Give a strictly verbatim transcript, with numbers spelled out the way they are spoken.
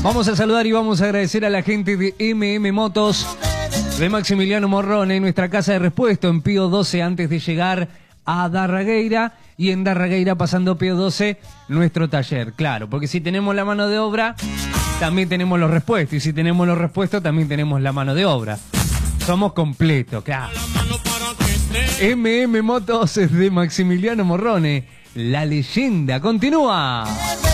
Vamos a saludar y vamos a agradecer a la gente de M M Motos, de Maximiliano Morrone, nuestra casa de repuesto en Pío doce antes de llegar a Darragueira, y en Darragueira pasando Pío doce nuestro taller. Claro, porque si tenemos la mano de obra, también tenemos los repuestos, y si tenemos los repuestos, también tenemos la mano de obra. Somos completos, claro. M M Motos de Maximiliano Morrone, la leyenda continúa.